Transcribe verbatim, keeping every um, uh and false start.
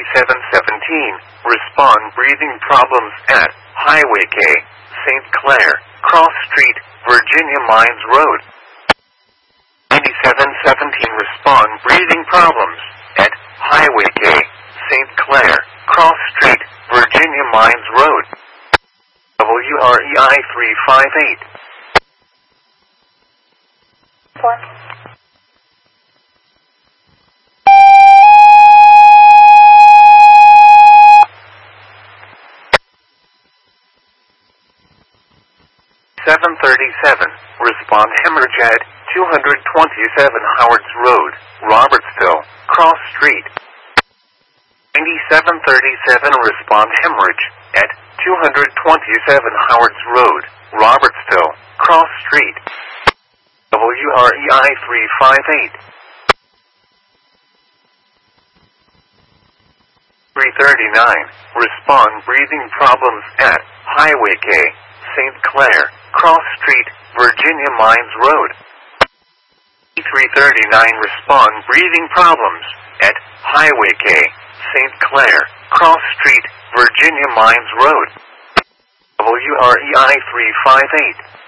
ninety-seven seventeen, respond breathing problems at Highway K, Saint Clair, Cross Street, Virginia Mines Road. ninety-seven seventeen, respond breathing problems at Highway K, Saint Clair, Cross Street, Virginia Mines Road. W R E I three five eight. Four. seven thirty-seven, respond hemorrhage at two twenty-seven Howards Road, Robertsville, Cross Street. ninety-seven thirty-seven, respond hemorrhage at two twenty-seven Howards Road, Robertsville, Cross Street. W R E I three five eight. three thirty-nine, respond breathing problems at Highway K, Saint Clair, Cross Street, Virginia Mines Road. three thirty-nine, respond breathing problems at Highway K, Saint Clair, Cross Street, Virginia Mines Road. W R E I three five eight.